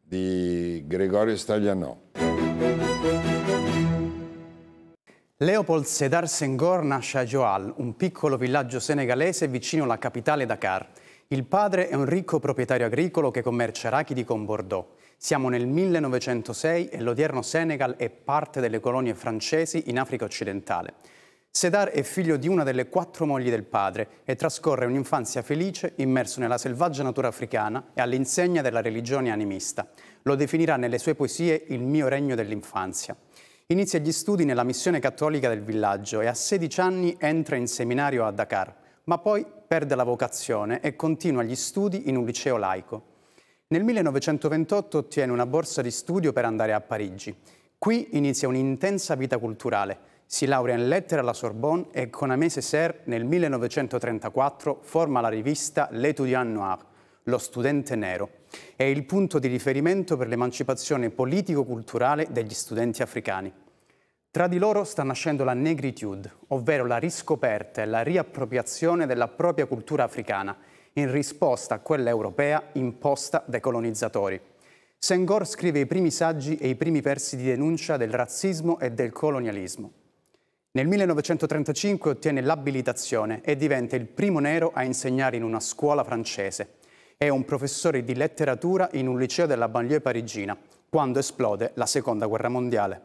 di Gregorio Staglianò. Léopold Sédar Senghor nasce a Joal, un piccolo villaggio senegalese vicino alla capitale Dakar. Il padre è un ricco proprietario agricolo che commercia arachidi con Bordeaux. Siamo nel 1906 e l'odierno Senegal è parte delle colonie francesi in Africa occidentale. Sédar è figlio di una delle 4 mogli del padre e trascorre un'infanzia felice immerso nella selvaggia natura africana e all'insegna della religione animista. Lo definirà nelle sue poesie il mio regno dell'infanzia. Inizia gli studi nella missione cattolica del villaggio e a 16 anni entra in seminario a Dakar, ma poi perde la vocazione e continua gli studi in un liceo laico. Nel 1928 ottiene una borsa di studio per andare a Parigi. Qui inizia un'intensa vita culturale. Si laurea in lettere alla Sorbonne e con Aimé Césaire nel 1934 forma la rivista L'Étudiant Noir, lo studente nero. È il punto di riferimento per l'emancipazione politico-culturale degli studenti africani. Tra di loro sta nascendo la negritude, ovvero la riscoperta e la riappropriazione della propria cultura africana, in risposta a quella europea imposta dai colonizzatori. Senghor scrive i primi saggi e i primi versi di denuncia del razzismo e del colonialismo. Nel 1935 ottiene l'abilitazione e diventa il primo nero a insegnare in una scuola francese. È un professore di letteratura in un liceo della banlieue parigina, quando esplode la Seconda Guerra Mondiale.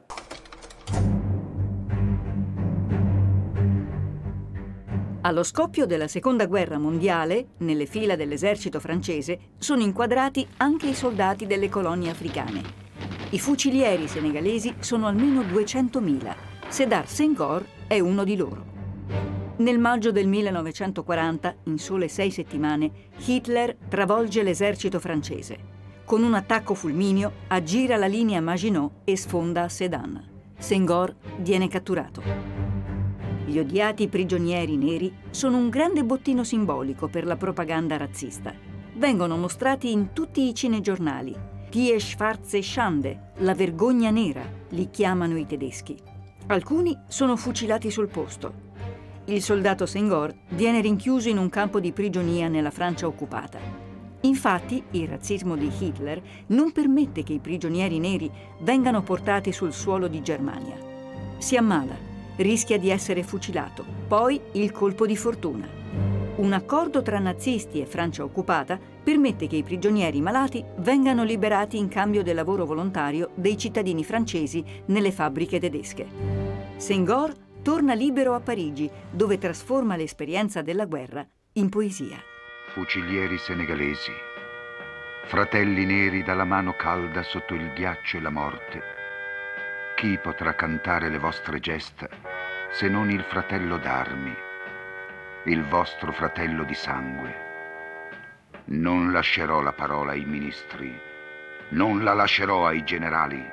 Allo scoppio della Seconda Guerra Mondiale, nelle fila dell'esercito francese, sono inquadrati anche i soldati delle colonie africane. I fucilieri senegalesi sono almeno 200.000. Sédar Senghor è uno di loro. Nel maggio del 1940, in sole 6 settimane, Hitler travolge l'esercito francese. Con un attacco fulmineo, aggira la linea Maginot e sfonda a Sedan. Senghor viene catturato. Gli odiati prigionieri neri sono un grande bottino simbolico per la propaganda razzista. Vengono mostrati in tutti i cinegiornali. Die schwarze Schande, la vergogna nera, li chiamano i tedeschi. Alcuni sono fucilati sul posto. Il soldato Senghor viene rinchiuso in un campo di prigionia nella Francia occupata. Infatti, il razzismo di Hitler non permette che i prigionieri neri vengano portati sul suolo di Germania. Si ammala, rischia di essere fucilato, poi il colpo di fortuna. Un accordo tra nazisti e Francia occupata permette che i prigionieri malati vengano liberati in cambio del lavoro volontario dei cittadini francesi nelle fabbriche tedesche. Senghor torna libero a Parigi, dove trasforma l'esperienza della guerra in poesia. Fucilieri senegalesi, fratelli neri dalla mano calda sotto il ghiaccio e la morte, chi potrà cantare le vostre gesta se non il fratello d'armi, il vostro fratello di sangue? Non lascerò la parola ai ministri, non la lascerò ai generali.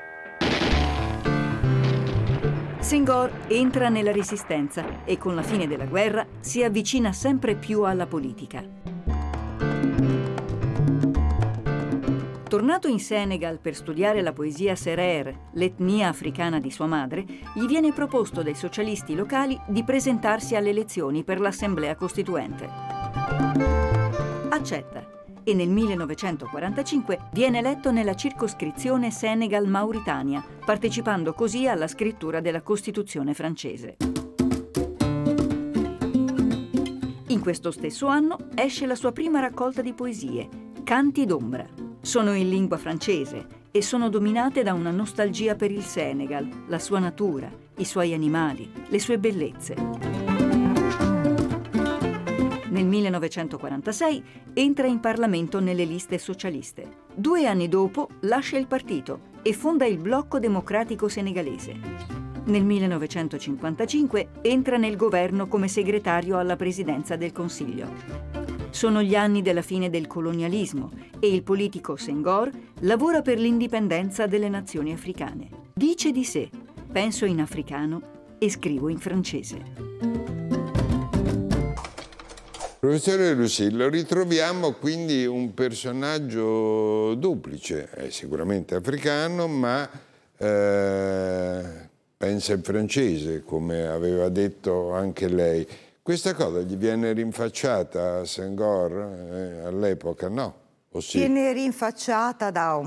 Senghor entra nella Resistenza e con la fine della guerra si avvicina sempre più alla politica. Tornato in Senegal per studiare la poesia Serer, l'etnia africana di sua madre, gli viene proposto dai socialisti locali di presentarsi alle elezioni per l'Assemblea Costituente. Accetta e nel 1945 viene eletto nella circoscrizione Senegal-Mauritania, partecipando così alla scrittura della Costituzione francese. In questo stesso anno esce la sua prima raccolta di poesie, Canti d'ombra. Sono in lingua francese e sono dominate da una nostalgia per il Senegal, la sua natura, i suoi animali, le sue bellezze. Nel 1946 entra in Parlamento nelle liste socialiste. 2 anni dopo lascia il partito e fonda il Blocco Democratico Senegalese. Nel 1955 entra nel governo come segretario alla presidenza del Consiglio. Sono gli anni della fine del colonialismo e il politico Senghor lavora per l'indipendenza delle nazioni africane. Dice di sé: penso in africano e scrivo in francese. Professore Lucillo, ritroviamo quindi un personaggio duplice, è sicuramente africano, ma pensa in francese, come aveva detto anche lei. Questa cosa gli viene rinfacciata a Senghor all'epoca, no? O sì? Viene rinfacciata da un